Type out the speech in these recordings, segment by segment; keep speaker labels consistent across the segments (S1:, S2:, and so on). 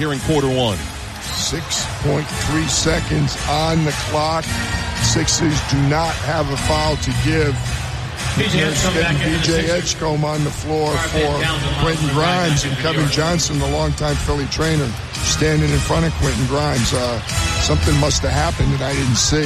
S1: here in quarter one.
S2: 6.3 seconds on the clock. Sixers do not have a foul to give. B.J. Edgecombe on the floor for Quentin Grimes, and Kevin Johnson, the longtime Philly trainer, standing in front of Quentin Grimes. Something must have happened that I didn't see.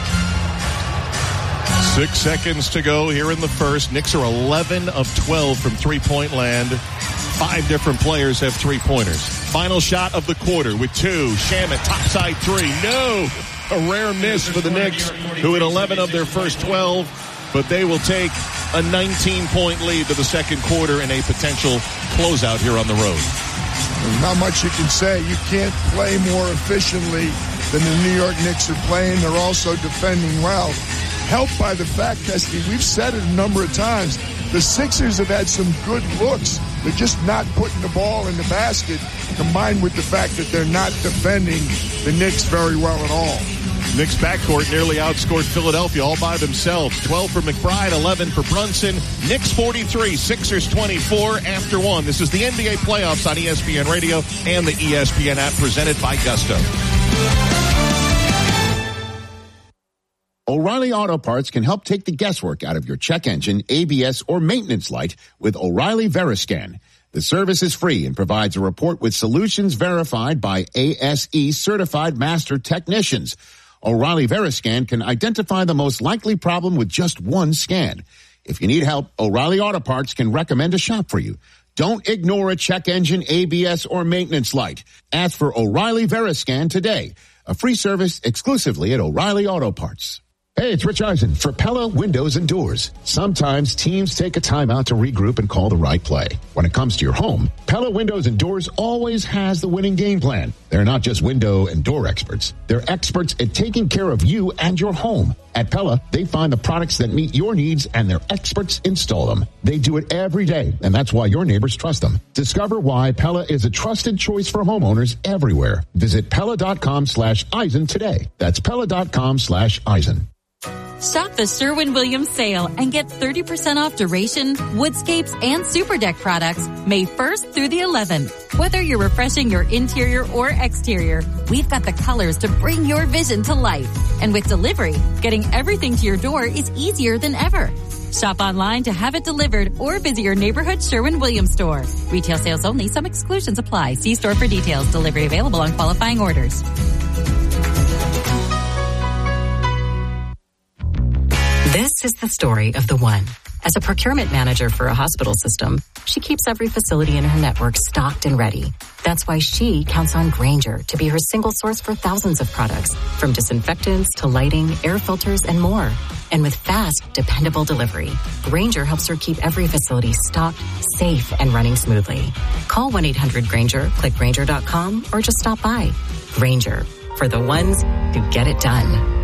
S1: 6 seconds to go here in the first. Knicks are 11 of 12 from three-point land. 5 different players have three-pointers. Final shot of the quarter with 2. Shamet, topside 3. No! A rare miss for the Knicks, who had 11 of their first 12. But they will take a 19-point lead to the second quarter in a potential closeout here on the road.
S2: There's not much you can say. You can't play more efficiently than the New York Knicks are playing. They're also defending well. Helped by the fact that we've said it a number of times, the Sixers have had some good looks. They're just not putting the ball in the basket, combined with the fact that they're not defending the Knicks very well at all.
S1: Knicks backcourt nearly outscored Philadelphia all by themselves. 12 for McBride, 11 for Brunson. Knicks 43, Sixers 24 after 1. This is the NBA playoffs on ESPN Radio and the ESPN app, presented by Gusto.
S3: O'Reilly Auto Parts can help take the guesswork out of your check engine, ABS, or maintenance light with O'Reilly Veriscan. The service is free and provides a report with solutions verified by ASE certified master technicians. O'Reilly Veriscan can identify the most likely problem with just one scan. If you need help, O'Reilly Auto Parts can recommend a shop for you. Don't ignore a check engine, ABS, or maintenance light. Ask for O'Reilly Veriscan today. A free service exclusively at O'Reilly Auto Parts. Hey, it's Rich Eisen for Pella Windows and Doors. Sometimes teams take a timeout to regroup and call the right play. When it comes to your home, Pella Windows and Doors always has the winning game plan. They're not just window and door experts. They're experts at taking care of you and your home. At Pella, they find the products that meet your needs and their experts install them. They do it every day, and that's why your neighbors trust them. Discover why Pella is a trusted choice for homeowners everywhere. Visit Pella.com/Eisen today. That's Pella.com/Eisen.
S4: Shop the Sherwin-Williams sale and get 30% off Duration, Woodscapes, and Superdeck products May 1st through the 11th. Whether you're refreshing your interior or exterior, we've got the colors to bring your vision to life. And with delivery, getting everything to your door is easier than ever. Shop online to have it delivered or visit your neighborhood Sherwin-Williams store. Retail sales only. Some exclusions apply. See store for details. Delivery available on qualifying orders.
S5: This is the story of the one. As a procurement manager for a hospital system, she keeps every facility in her network stocked and ready. That's why she counts on Grainger to be her single source for thousands of products, from disinfectants to lighting, air filters, and more. And with fast, dependable delivery, Grainger helps her keep every facility stocked, safe, and running smoothly. Call 1-800-GRAINGER, click Grainger.com, or just stop by. Grainger, for the ones who get it done.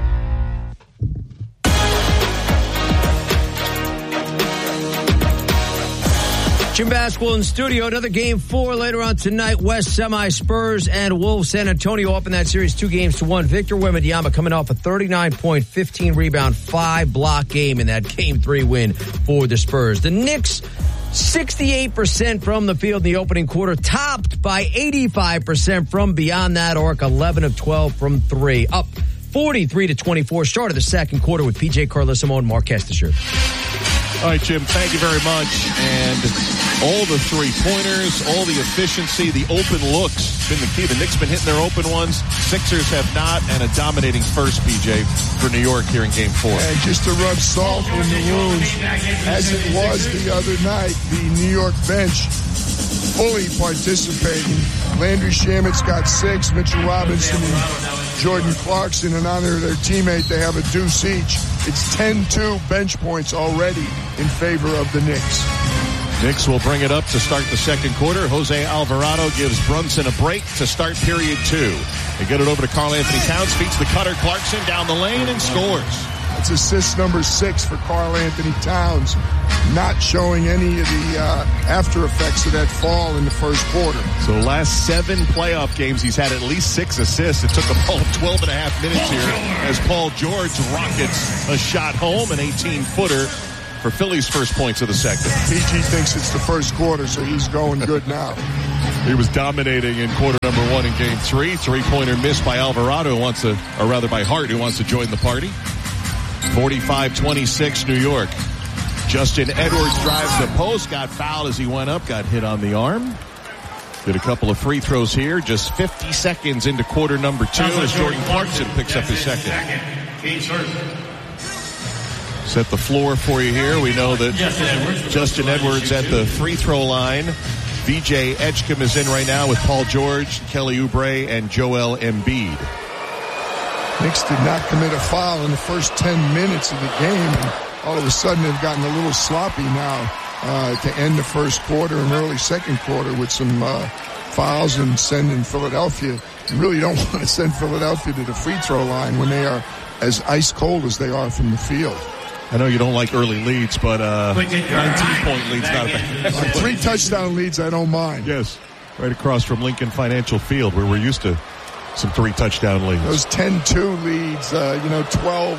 S6: Jim Basketball in studio. Another game 4 later on tonight. West semi Spurs and Wolves. San Antonio up in that series 2-1. Victor Wembanyama coming off a 39-point, 15-rebound, 5-block game in that Game 3 win for the Spurs. The Knicks, 68% from the field in the opening quarter, topped by 85% from beyond that arc, 11 of 12 from 3. Up 43-24. Start of the second quarter with PJ Carlesimo and Marquez Teixeira.
S1: All right, Jim, thank you very much. And all the three-pointers, all the efficiency, the open looks been the key. The Knicks been hitting their open ones. Sixers have not, and a dominating first, PJ, for New York here in Game 4.
S2: And just to rub salt in the wounds, as it was the other night, the New York bench fully participating. Landry Shamet's got 6, Mitchell Robinson and Jordan Clarkson, and honor their teammate, they have a deuce each. It's 10-2 bench points already in favor of the Knicks.
S1: Knicks will bring it up to start the second quarter. Jose Alvarado gives Brunson a break to start period 2. They get it over to Karl-Anthony Towns, feeds the cutter Clarkson down the lane and scores.
S2: It's assist number 6 for Karl-Anthony Towns, not showing any of the after effects of that fall in the first quarter.
S1: So the last 7 playoff games, he's had at least 6 assists. It took him all 12 and a half minutes here as Paul George rockets a shot home, an 18-footer for Philly's first points of the second.
S2: PG thinks it's the first quarter, so he's going good now.
S1: He was dominating in quarter number 1 in game 3. Three-pointer missed by Alvarado, by Hart, who wants to join the party. 45-26 New York. Justin Edwards drives the post, got fouled as he went up, got hit on the arm. Did a couple of free throws here, just 50 seconds into quarter number 2 as Jordan Clarkson picks up his second. Set the floor for you here. We know that Justin Edwards at the free throw line. VJ Edgecombe is in right now with Paul George, Kelly Oubre, and Joel Embiid.
S2: Knicks did not commit a foul in the first 10 minutes of the game, and all of a sudden they've gotten a little sloppy now to end the first quarter and early second quarter with some fouls and sending Philadelphia. You really don't want to send Philadelphia to the free throw line when they are as ice cold as they are from the field.
S1: I know you don't like early leads, but 19-point lead's not bad.
S2: 3 touchdown leads, I don't mind.
S1: Yes, right across from Lincoln Financial Field, where we're used to some 3 touchdown leads.
S2: Those 10-2 leads, 12-3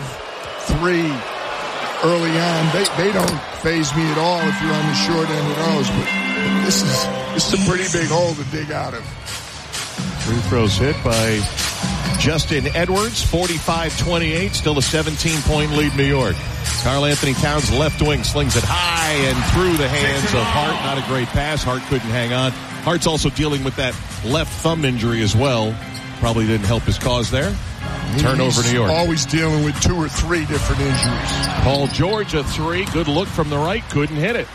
S2: early on, they don't faze me at all if you're on the short end of those. But this is a pretty big hole to dig out of.
S1: Free throws hit by Justin Edwards, 45-28, still a 17-point lead, New York. Karl Anthony Towns, left wing, slings it high and through the hands of Hart. Not a great pass. Hart couldn't hang on. Hart's also dealing with that left thumb injury as well. Probably didn't help his cause there. Turnover, New York.
S2: Always dealing with 2 or 3 different injuries.
S1: Paul George, a 3. Good look from the right. Couldn't hit it.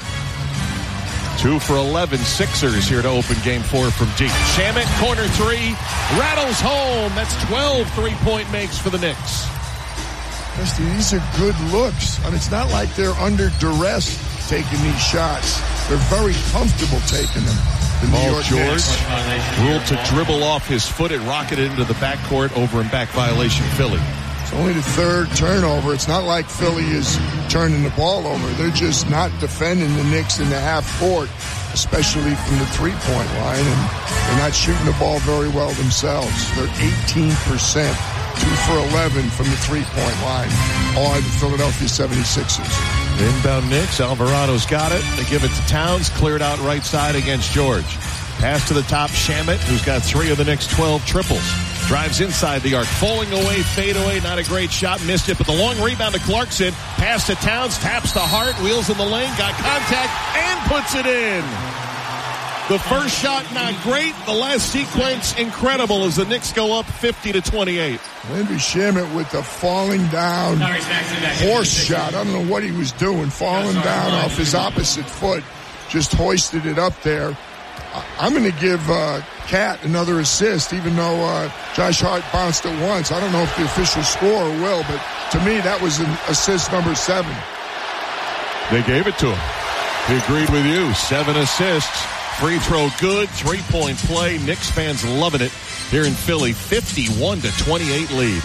S1: 2 for 11 Sixers here to open game 4 from deep. Shamet, corner 3, rattles home. That's 12 three-point makes for the Knicks.
S2: These are good looks. I mean, it's not like they're under duress taking these shots. They're very comfortable taking them.
S1: Paul George ruled to dribble off his foot. It rocketed into the backcourt, over and back violation, Philly.
S2: It's only the 3rd turnover. It's not like Philly is turning the ball over. They're just not defending the Knicks in the half court, especially from the 3-point line, and they're not shooting the ball very well themselves. They're 18%. 2 for 11 from the 3-point line are the Philadelphia 76ers.
S1: Inbound Knicks. Alvarado's got it. They give it to Towns. Cleared out right side against George. Pass to the top. Shamet, who's got 3 of the Knicks' 12 triples. Drives inside the arc. Falling away, fade away. Not a great shot. Missed it, but the long rebound to Clarkson. Pass to Towns. Taps to Hart. Wheels in the lane. Got contact and puts it in. The first shot not great. The last sequence incredible as the Knicks go up 50-28.
S2: Landry Shamet with the falling down horse shot. I don't know what he was doing. Falling down off his opposite foot. Just hoisted it up there. I'm going to give Cat another assist, even though Josh Hart bounced it once. I don't know if the official scorer will, but to me that was an assist number 7.
S1: They gave it to him. He agreed with you. 7 assists. Free throw good, 3-point play. Knicks fans loving it here in Philly. 51-28 lead.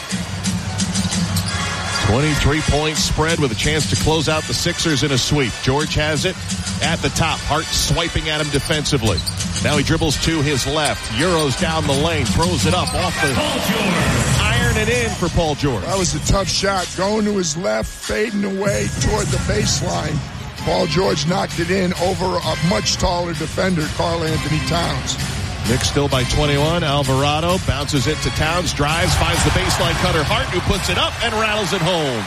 S1: 23-point spread with a chance to close out the Sixers in a sweep. George has it at the top. Hart swiping at him defensively. Now he dribbles to his left. Euros down the lane. Throws it up off the... Iron it in for Paul George.
S2: That was a tough shot. Going to his left, fading away toward the baseline. Paul George knocked it in over a much taller defender, Karl Anthony Towns.
S1: Knicks still by 21. Alvarado bounces it to Towns, drives, finds the baseline cutter. Hart, who puts it up and rattles it home.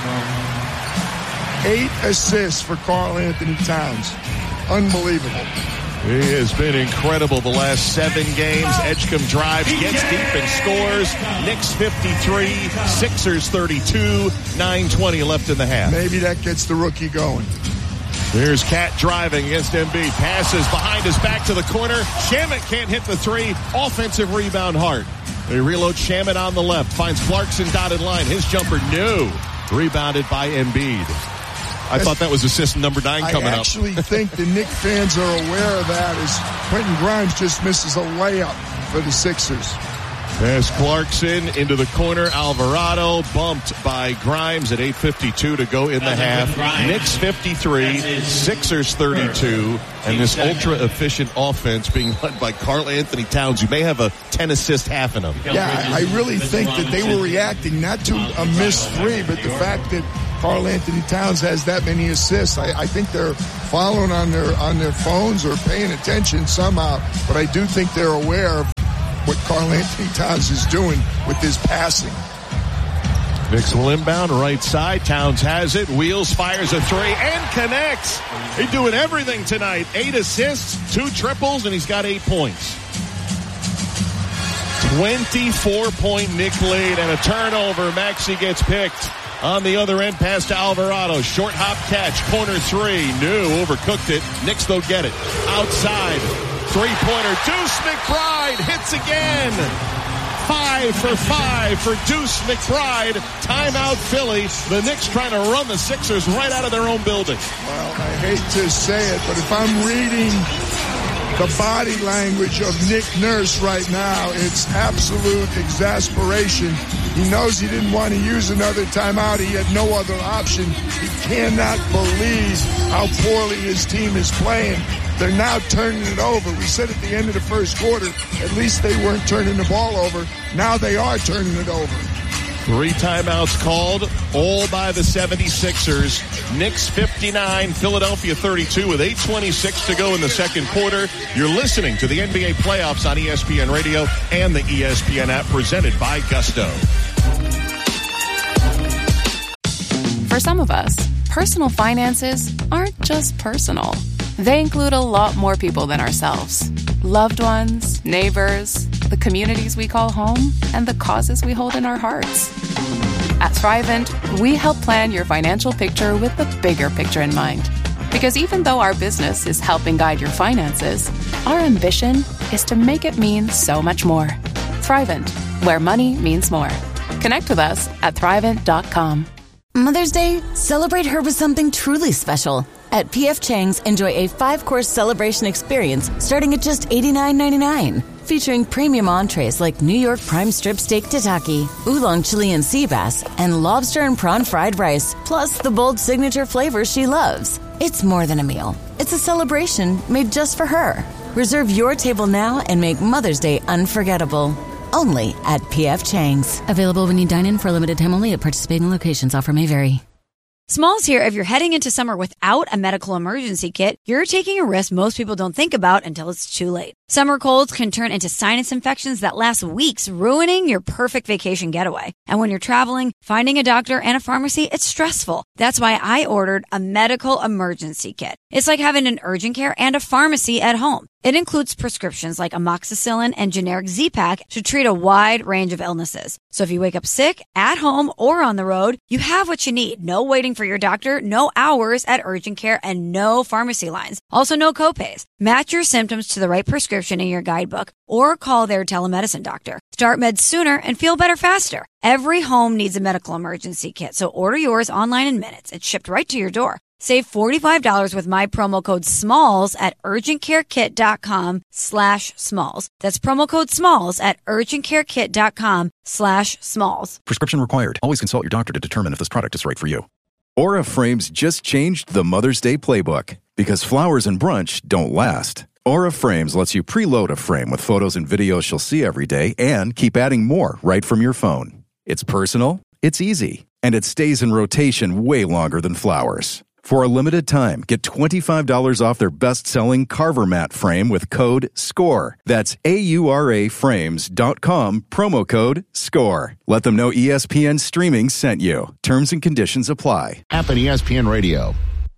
S2: 8 assists for Karl Anthony Towns. Unbelievable.
S1: He has been incredible the last 7 games. Edgecombe drives, gets deep and scores. Knicks 53, Sixers 32, 9:20 left in the half.
S2: Maybe that gets the rookie going.
S1: Here's Cat driving against Embiid. Passes behind his back to the corner. Shamet can't hit the 3. Offensive rebound, Hart. They reload. Shamet on the left. Finds Clarkson dotted line. His jumper, no. Rebounded by Embiid. I thought that was assist number 9 coming up.
S2: I actually think the Knicks fans are aware of that as Quentin Grimes just misses a layup for the Sixers.
S1: Pass Clarkson into the corner. Alvarado bumped by Grimes at 8:52 to go in the half. Knicks 53, Sixers 32, and this ultra-efficient offense being led by Karl Anthony Towns, who may have a 10-assist half in him.
S2: Yeah, I really think that they were reacting not to a missed 3, but the fact that Karl Anthony Towns has that many assists. I think they're following on their phones or paying attention somehow, but I do think they're aware of what Karl Anthony Towns is doing with his passing.
S1: Knicks will inbound right side. Towns has it. Wheels, fires a three, and connects. He's doing everything tonight. 8 assists, 2 triples, and he's got 8 points. 24-point Knick lead and a turnover. Maxey gets picked. On the other end, pass to Alvarado. Short hop catch. Corner 3. New. Overcooked it. Knicks, they'll get it. Outside. Three-pointer. Deuce McBride hits again. 5 for 5 for Deuce McBride. Timeout Philly. The Knicks trying to run the Sixers right out of their own building.
S2: Well, I hate to say it, but if I'm reading the body language of Nick Nurse right now, it's absolute exasperation. He knows he didn't want to use another timeout. He had no other option. He cannot believe how poorly his team is playing. They're now turning it over. We said at the end of the first quarter, at least they weren't turning the ball over. Now they are turning it over.
S1: 3 timeouts called, all by the 76ers. Knicks 59, Philadelphia 32 with 8:26 to go in the second quarter. You're listening to the NBA playoffs on ESPN Radio and the ESPN app, presented by Gusto.
S7: For some of us, personal finances aren't just personal. They include a lot more people than ourselves. Loved ones, neighbors, the communities we call home, and the causes we hold in our hearts. At Thrivent, we help plan your financial picture with the bigger picture in mind. Because even though our business is helping guide your finances, our ambition is to make it mean so much more. Thrivent, where money means more. Connect with us at Thrivent.com.
S8: Mother's Day, celebrate her with something truly special. At P.F. Chang's, enjoy a 5-course celebration experience starting at just $89.99. Featuring premium entrees like New York prime strip steak tataki, oolong Chilean sea bass, and lobster and prawn fried rice, plus the bold signature flavors she loves. It's more than a meal. It's a celebration made just for her. Reserve your table now and make Mother's Day unforgettable. Only at P.F. Chang's.
S9: Available when you dine in for a limited time only at participating locations. Offer may vary.
S10: Smalls here. If you're heading into summer without a medical emergency kit, you're taking a risk most people don't think about until it's too late. Summer colds can turn into sinus infections that last weeks, ruining your perfect vacation getaway. And when you're traveling, finding a doctor and a pharmacy, it's stressful. That's why I ordered a medical emergency kit. It's like having an urgent care and a pharmacy at home. It includes prescriptions like amoxicillin and generic Z-Pak to treat a wide range of illnesses. So if you wake up sick, at home, or on the road, you have what you need. No waiting for your doctor, no hours at urgent care, and no pharmacy lines. Also, no copays. Match your symptoms to the right prescription in your guidebook or call their telemedicine doctor. Start meds sooner and feel better faster. Every home needs a medical emergency kit, so order yours online in minutes. It's shipped right to your door. Save $45 with my promo code SMALLS at urgentcarekit.com/smalls. That's promo code SMALLS at urgentcarekit.com/smalls.
S11: Prescription required. Always consult your doctor to determine if this product is right for you. Aura Frames just changed the Mother's Day playbook because flowers and brunch don't last. Aura Frames lets you preload a frame with photos and videos she'll see every day and keep adding more right from your phone. It's personal, it's easy, and it stays in rotation way longer than flowers. For a limited time, get $25 off their best-selling Carver Mat frame with code SCORE. That's AURAFrames.com, promo code SCORE. Let them know ESPN Streaming sent you. Terms and conditions apply.
S3: App and ESPN Radio.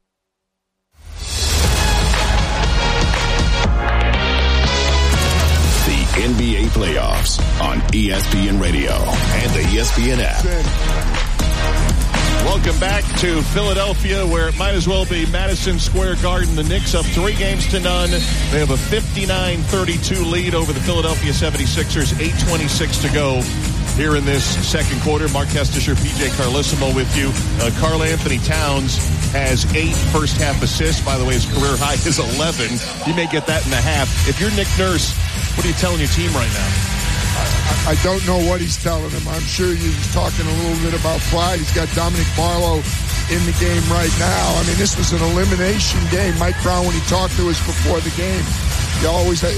S12: The NBA playoffs on ESPN Radio and the ESPN app.
S1: Welcome back to Philadelphia, where it might as well be Madison Square Garden. The Knicks up 3-0. They have a 59-32 lead over the Philadelphia 76ers. 8:26 to go here in this second quarter. Mark Kestisher, PJ Carlissimo with you. Karl Anthony Towns has 8 first-half assists. By the way, his career high is 11. He may get that in the half. If you're Nick Nurse, what are you telling your team right now?
S2: I don't know what he's telling him. I'm sure he's talking a little bit about pride. He's got Dominic Barlow in the game right now. I mean, this was an elimination game. Mike Brown, when he talked to us before the game,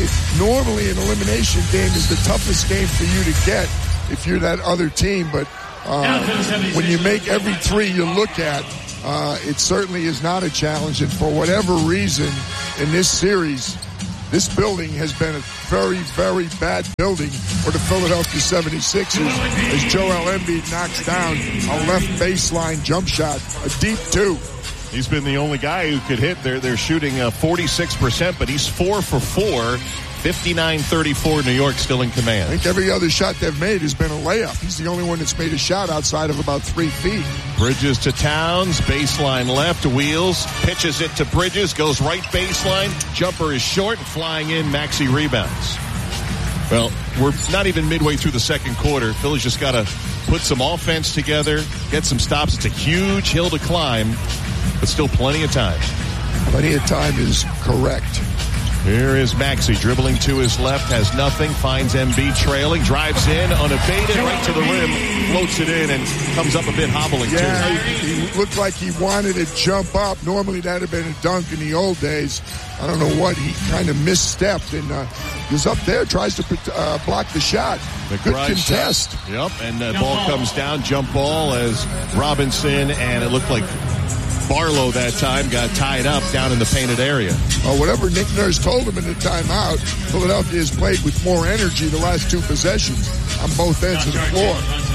S2: normally an elimination game is the toughest game for you to get if you're that other team. But When you make every three you look at, it certainly is not a challenge. And for whatever reason in this series, this building has been a very, very bad building for the Philadelphia 76ers as Joel Embiid knocks down a left baseline jump shot, a deep two.
S1: He's been the only guy who could hit. They're shooting 46%, but he's 4 for 4. 59-34, New York still in command.
S2: I think every other shot they've made has been a layup. He's the only one that's made a shot outside of about 3 feet.
S1: Bridges to Towns, baseline left, wheels, pitches it to Bridges, goes right baseline, jumper is short, and flying in, Maxey rebounds. Well, we're not even midway through the second quarter. Philly's just got to put some offense together, get some stops. It's a huge hill to climb, but still plenty of time.
S2: Plenty of time is correct.
S1: Here is Maxey dribbling to his left, has nothing, finds Embiid trailing, drives in, unabated, right to the rim, floats it in, and comes up a bit hobbling, too.
S2: He looked like he wanted to jump up. Normally that would have been a dunk in the old days. I don't know what. He kind of misstepped and goes up there, tries to block the shot. Good contest.
S1: Shot. Yep, and the ball comes down, jump ball as Robinson, and it looked like Barlow that time got tied up down in the painted area.
S2: Whatever Nick Nurse told him in the timeout, Philadelphia has played with more energy the last 2 possessions on both ends of the floor.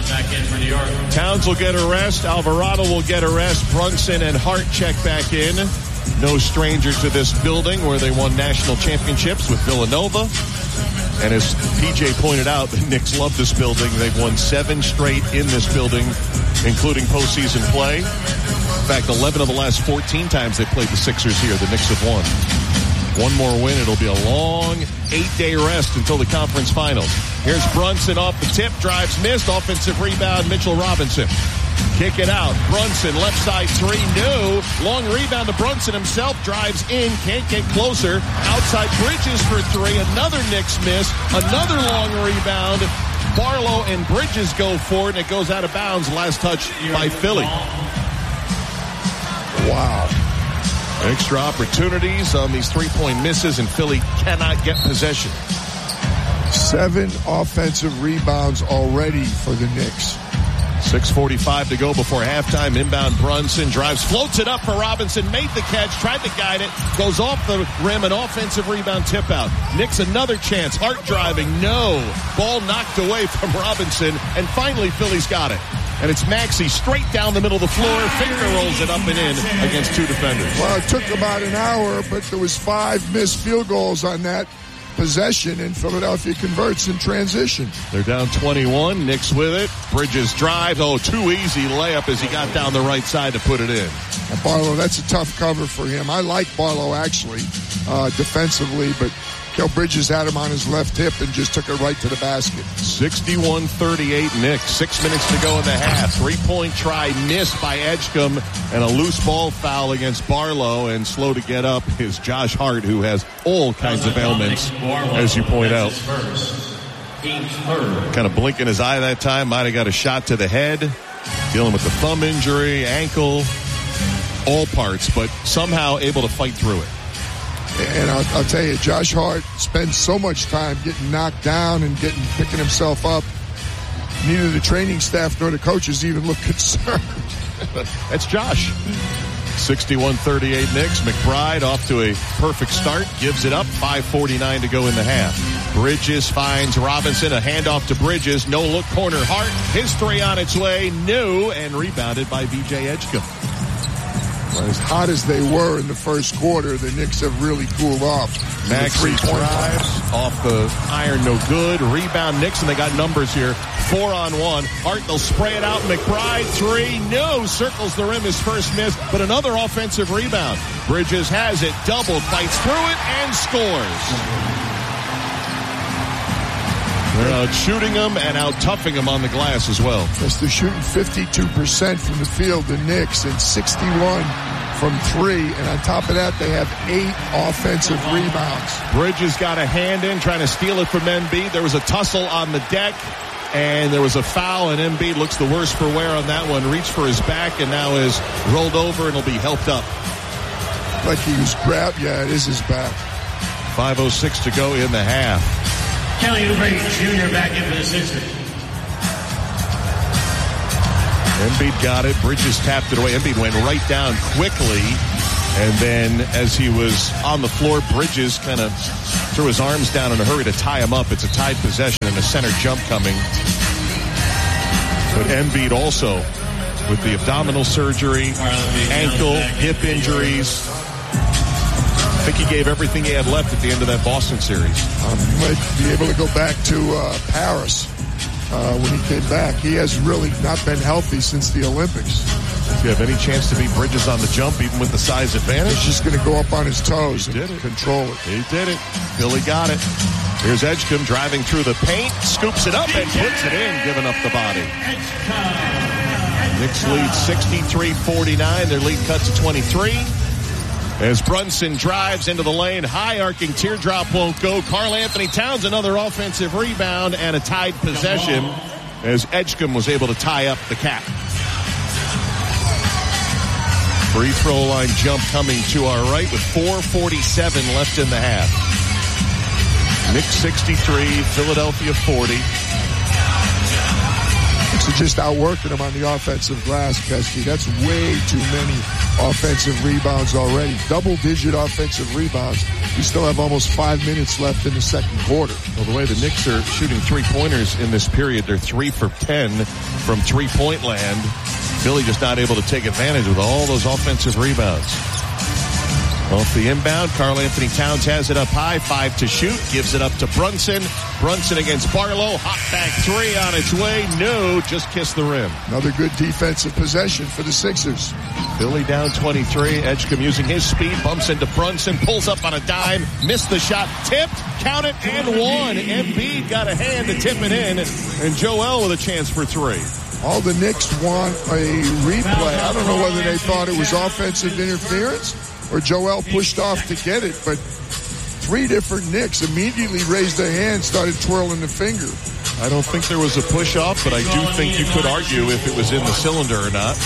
S1: Towns will get a rest. Alvarado will get a rest. Brunson and Hart check back in. No stranger to this building where they won national championships with Villanova. And as PJ pointed out, the Knicks love this building. They've won 7 straight in this building, including postseason play. In fact, 11 of the last 14 times they played the Sixers here, the Knicks have won. One more win, it'll be a long 8-day rest until the conference finals. Here's Brunson off the tip, drives, missed, offensive rebound, Mitchell Robinson. Kick it out. Brunson, left side 3, no. Long rebound to Brunson himself, drives in, can't get closer. Outside Bridges for 3, another Knicks miss, another long rebound. Barlow and Bridges go for it, and it goes out of bounds. Last touch by Philly.
S2: Wow.
S1: Extra opportunities on these 3-point misses, and Philly cannot get possession.
S2: 7 offensive rebounds already for the Knicks.
S1: 6:45 to go before halftime. Inbound Brunson drives, floats it up for Robinson, made the catch, tried to guide it, goes off the rim, an offensive rebound tip out. Knicks another chance, Hart driving, no. Ball knocked away from Robinson, and finally Philly's got it. And it's Maxey straight down the middle of the floor, finger rolls it up and in against 2 defenders.
S2: Well, it took about an hour, but there was 5 missed field goals on that possession, and Philadelphia converts in transition.
S1: They're down 21. Knicks with it. Bridges drive. Too easy layup as he got down the right side to put it in.
S2: Barlow, that's a tough cover for him. I like Barlow actually defensively, but Kel Bridges had him on his left hip and just took it right to the basket.
S1: 61-38 Knicks. 6 minutes to go in the half. 3-point try missed by Edgecombe, and a loose ball foul against Barlow, and slow to get up is Josh Hart, who has all kinds of ailments, as you point out. Kind of blinking his eye that time. Might have got a shot to the head. Dealing with the thumb injury, ankle, all parts, but somehow able to fight through it.
S2: And I'll tell you, Josh Hart spends so much time getting knocked down and picking himself up. Neither the training staff nor the coaches even look concerned.
S1: That's Josh. 61-38 Knicks. McBride off to a perfect start. Gives it up. 5:49 to go in the half. Bridges finds Robinson. A handoff to Bridges. No look corner. Hart. His 3 on its way. No. And rebounded by VJ Edgecombe.
S2: As hot as they were in the first quarter, the Knicks have really cooled off.
S1: Maxey drives off the iron, no good. Rebound Knicks, and they got numbers here. 4-on-1. Hart, they'll spray it out. McBride, 3, no. Circles the rim, his first miss, but another offensive rebound. Bridges has it, double, fights through it, and scores. They're out shooting him and out toughing him on the glass as well.
S2: Yes, they're shooting 52% from the field, the Knicks, and 61 from 3. And on top of that, they have 8 offensive rebounds.
S1: Bridges got a hand in, trying to steal it from Embiid. There was a tussle on the deck, and there was a foul, and Embiid looks the worse for wear on that one. Reached for his back and now is rolled over and will be helped up.
S2: Like he was grabbed. Yeah, it is his back.
S1: 5:06 to go in the half.
S13: Kelly Oubre Jr. back in for the Sixers.
S1: Embiid got it. Bridges tapped it away. Embiid went right down quickly. And then as he was on the floor, Bridges kind of threw his arms down in a hurry to tie him up. It's a tied possession and a center jump coming. But Embiid also with the abdominal surgery, ankle, hip injuries. I think he gave everything he had left at the end of that Boston series.
S2: He might be able to go back to Paris when he came back. He has really not been healthy since the Olympics.
S1: Do you have any chance to beat Bridges on the jump, even with the size advantage?
S2: He's just going to go up on his toes and control it.
S1: He did it. Billy got it. Here's Edgecombe driving through the paint, scoops it up and puts it in, giving up the body. Knicks lead 63-49. Their lead cut to 23. As Brunson drives into the lane, high arcing teardrop won't go. Karl Anthony Towns, another offensive rebound and a tied possession as Edgecombe was able to tie up the cap. Free throw line jump coming to our right with 4:47 left in the half. Knicks 63, Philadelphia 40.
S2: Knicks are just outworking them on the offensive glass, Pesky. That's way too many offensive rebounds already. Double-digit offensive rebounds. We still have almost 5 minutes left in the second quarter.
S1: Well, the way the Knicks are shooting three-pointers in this period, they're 3 for 10 from three-point land. Philly just not able to take advantage with all those offensive rebounds. Off the inbound, Karl Anthony Towns has it up high, 5 to shoot, gives it up to Brunson. Brunson against Barlow, hot back three on its way. No, just kissed the rim.
S2: Another good defensive possession for the Sixers.
S1: Philly down 23. Edgecombe using his speed, bumps into Brunson, pulls up on a dime, missed the shot, tipped, count it, and one. Embiid got a hand to tip it in, and Joel with a chance for three.
S2: All the Knicks want a replay. I don't know whether they thought it was offensive interference or Joel pushed off to get it, but 3 different Knicks immediately raised their hand, started twirling the finger.
S1: I don't think there was a push-off, but I do think you could argue if it was in the cylinder or not.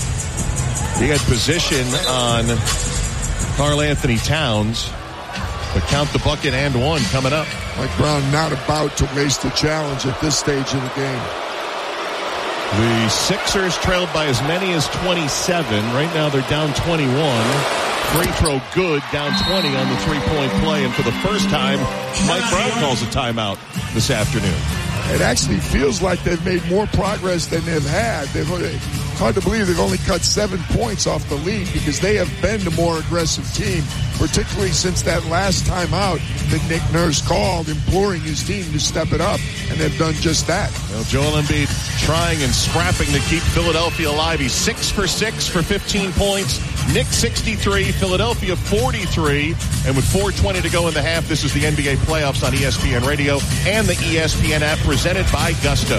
S1: He had position on Karl Anthony Towns, but count the bucket and one coming up.
S2: Mike Brown not about to waste a challenge at this stage of the game.
S1: The Sixers trailed by as many as 27. Right now they're down 21. Free throw good, down 20 on the three-point play. And for the first time, Mike Brown calls a timeout this afternoon.
S2: It actually feels like they've made more progress than they've had. It's hard to believe they've only cut 7 points off the lead because they have been the more aggressive team, particularly since that last time out that Nick Nurse called, imploring his team to step it up, and they've done just that.
S1: Well, Joel Embiid trying and scrapping to keep Philadelphia alive. He's 6 for 6 for 15 points. Knicks 63, Philadelphia 43, and with 4:20 to go in the half, this is the NBA playoffs on ESPN Radio and the ESPN app presented by Gusto.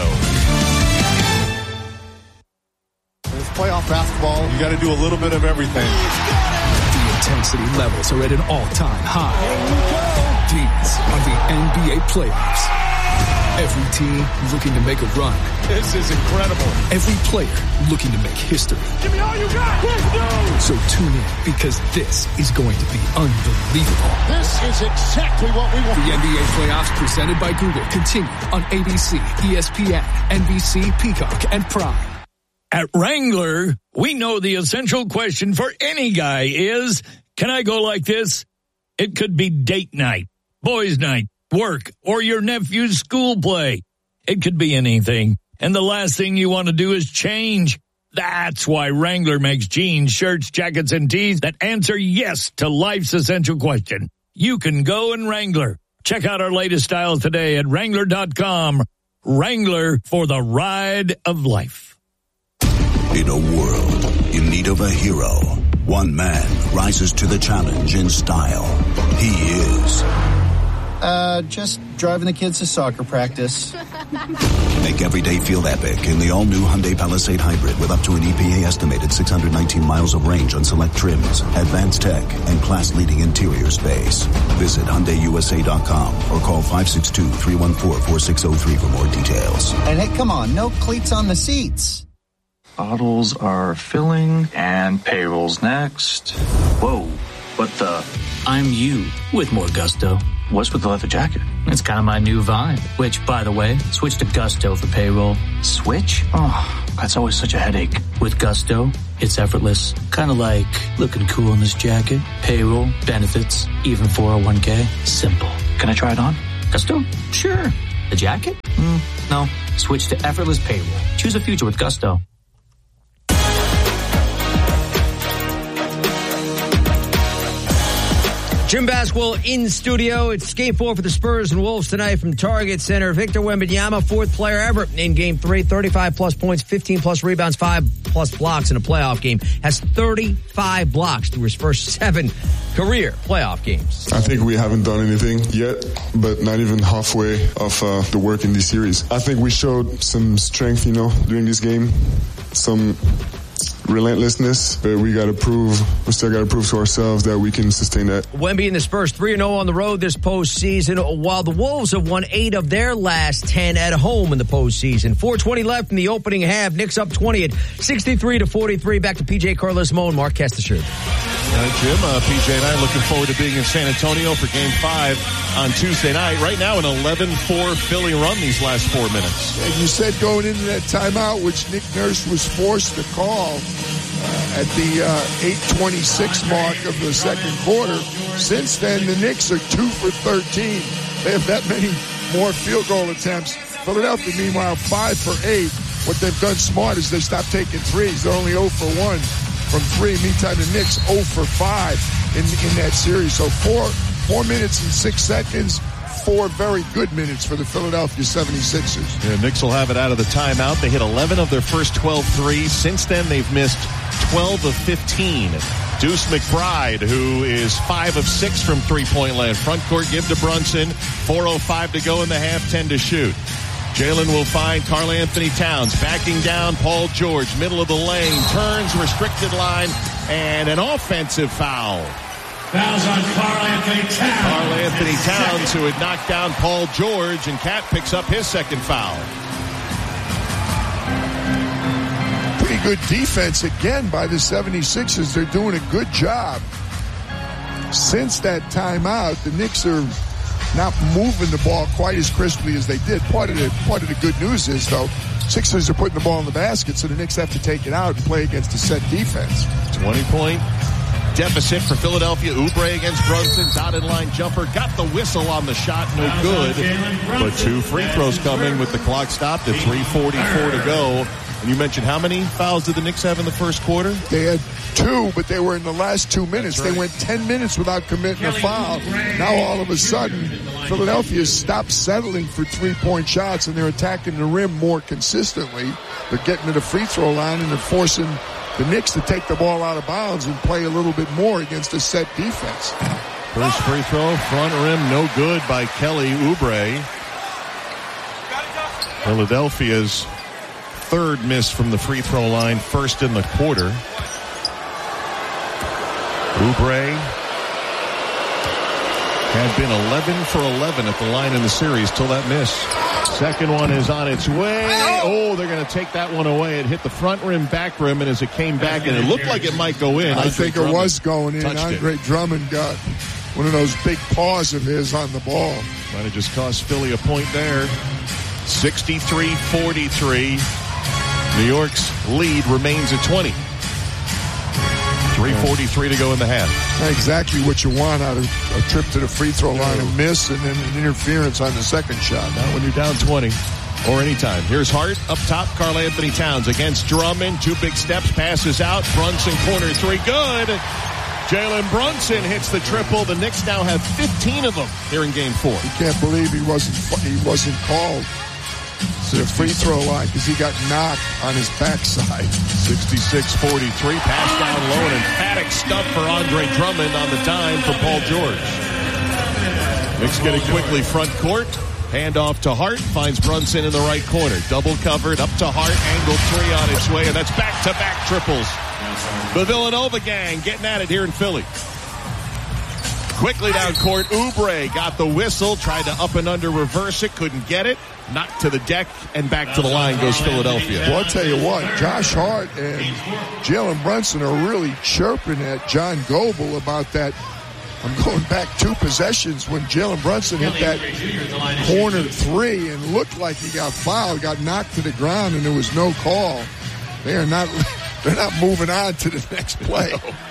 S13: It's playoff basketball. You got to do a little bit of everything.
S14: The intensity levels are at an all-time high. These are the NBA playoffs. Every team looking to make a run.
S13: This is incredible.
S14: Every player looking to make history.
S13: Give me all you got.
S14: So tune in because this is going to be unbelievable.
S13: This is exactly what we want.
S14: The NBA playoffs presented by Google continue on ABC, ESPN, NBC, Peacock, and Prime.
S15: At Wrangler, we know the essential question for any guy is, can I go like this? It could be date night, boys' night, work, or your nephew's school play. It could be anything. And the last thing you want to do is change. That's why Wrangler makes jeans, shirts, jackets, and tees that answer yes to life's essential question. You can go in Wrangler. Check out our latest styles today at Wrangler.com. Wrangler, for the ride of life.
S16: In a world in need of a hero, one man rises to the challenge in style. He is...
S17: just driving the kids to soccer practice.
S16: Make every day feel epic in the all-new Hyundai Palisade Hybrid with up to an EPA-estimated 619 miles of range on select trims, advanced tech, and class-leading interior space. Visit HyundaiUSA.com or call 562-314-4603 for more details.
S17: And hey, come on, no cleats on the seats.
S18: Bottles are filling and payroll's next. Whoa, what the...
S19: I'm you with more Gusto.
S18: What's with the leather jacket? It's kind of my new vibe. Which, by the way, switch to Gusto for payroll. Switch? Oh, that's always such a headache. With Gusto, it's effortless. Kind of like looking cool in this jacket. Payroll, benefits, even 401k. Simple. Can I try it on? Gusto? Sure. The jacket? No. Switch to effortless payroll. Choose a future with Gusto.
S6: Jim Basquill in studio. It's game 4 for the Spurs and Wolves tonight from Target Center. Victor Wembanyama, 4th player ever in game 3, 35-plus points, 15-plus rebounds, 5-plus blocks in a playoff game. Has 35 blocks through his first 7 career playoff games.
S2: I think we haven't done anything yet, but not even halfway of the work in this series. I think we showed some strength, during this game. Some relentlessness, but we still got to prove to ourselves that we can sustain that.
S6: Wemby and the Spurs 3-0 on the road this postseason, while the Wolves have won 8 of their last 10 at home in the postseason. 4:20 left in the opening half. Knicks up 20 at 63-43. Back to PJ Carlesimo and Mark Kestecher.
S1: Jim, PJ and I looking forward to being in San Antonio for Game 5 on Tuesday night. Right now, an 11-4 Philly run these last 4 minutes.
S2: And you said going into that timeout, which Nick Nurse was forced to call at the 8:26 mark of the second quarter. Since then, the Knicks are 2 for 13. They have that many more field goal attempts. Philadelphia, meanwhile, 5 for 8. What they've done smart is they stopped taking threes. They're only 0 for 1 from 3. Meantime, the Knicks 0 for 5 in that series. So 4 minutes and 6 seconds. 4 very good minutes for the Philadelphia 76ers.
S1: Yeah, Knicks will have it out of the timeout. They hit 11 of their first 12 threes. Since then, they've missed 12 of 15. Deuce McBride, who is 5 of 6 from three-point land. Front court give to Brunson. 4:05 to go in the half, 10 to shoot. Jalen will find Karl-Anthony Towns backing down Paul George, middle of the lane, turns, restricted line, and an offensive foul.
S19: Fouls on Karl-Anthony Towns.
S1: Karl-Anthony Towns, who had knocked down Paul George, and Cat picks up his second foul.
S2: Pretty good defense again by the 76ers. They're doing a good job. Since that timeout, the Knicks are not moving the ball quite as crisply as they did. Part of the good news is, though, Sixers are putting the ball in the basket, so the Knicks have to take it out and play against a set defense.
S1: 20-point deficit for Philadelphia. Oubre against Brunson. Dotted line jumper. Got the whistle on the shot. No good. But 2 free throws coming with the clock stopped at 3:44 to go. And you mentioned how many fouls did the Knicks have in the first quarter?
S2: They had 2, but they were in the last 2 minutes. Right. They went 10 minutes without committing a foul. Now all of a sudden, Philadelphia stopped settling for 3-point shots, and they're attacking the rim more consistently. They're getting to the free throw line, and they're forcing the Knicks to take the ball out of bounds and play a little bit more against a set defense.
S1: First free throw, front rim, no good by Kelly Oubre. Philadelphia's 3rd miss from the free throw line, first in the quarter. Oubre had been 11 for 11 at the line in the series till that miss. Second one is on its way. Oh, they're going to take that one away. It hit the front rim, back rim, and as it came back, and it looked like it might go in.
S2: I think it was going in. Andre Drummond got one of those big paws of his on the ball.
S1: Might have just cost Philly a point there. 63-43. New York's lead remains at 20. 3:43 to go in the half.
S2: Exactly what you want out of a trip to the free throw line, a miss, and then an interference on the second shot.
S1: Not when you're down 20 or anytime. Here's Hart up top. Karl-Anthony Towns against Drummond. 2 big steps, passes out. Brunson corner 3, good. Jalen Brunson hits the triple. The Knicks now have 15 of them here in Game 4.
S2: You can't believe he wasn't called to the free throw line because he got knocked on his backside.
S1: 66-43, pass down low, and emphatic stuff for Andre Drummond on the dime for Paul George. Knicks get it quickly front court. Handoff to Hart, finds Brunson in the right corner. Double covered, up to Hart, angle 3 on its way, and that's back-to-back triples. The Villanova gang getting at it here in Philly. Quickly down court, Oubre got the whistle, tried to up and under reverse it, couldn't get it. Knocked to the deck, and back to the line goes Philadelphia.
S2: Well, I'll tell you what, Josh Hart and Jalen Brunson are really chirping at John Goble about that I'm going back 2 possessions when Jalen Brunson hit that corner 3 and looked like he got fouled, got knocked to the ground, and there was no call. They're not moving on to the next play.